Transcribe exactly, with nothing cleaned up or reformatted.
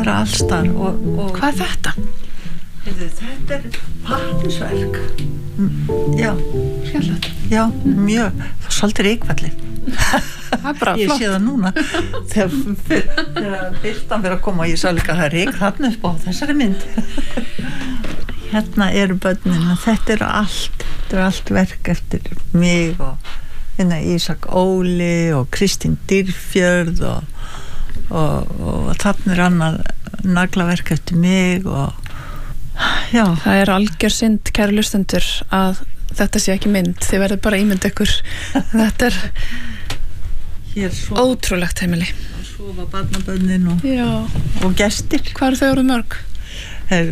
vera allstar og, og Hvað er þetta? Þetta er pappísverk. Já, Skemmtilegt. já, mjög. Svolítið reykfallið. Það er bara Ég flott. sé það núna. Þegar þegar birtan fyrir að koma og ég sá líka að það er reyk þarna upp á þessari mynd. Hérna eru börnin og þetta eru allt, þetta eru allt verk eftir mig og hérna Ísak Óli og Kristín Dýrfjörð og, og, og þarna er annað naglaverk eftir mig og já. Það er algjör synd, kæru hlustendur, að þetta sé ekki mynd. Þið verður bara að ímynda ykkur. Þetta er Hér svo, ótrúlegt heimili. svo var barnabörnin og, Já. og gestir. Hvað eru þau orðið mörg?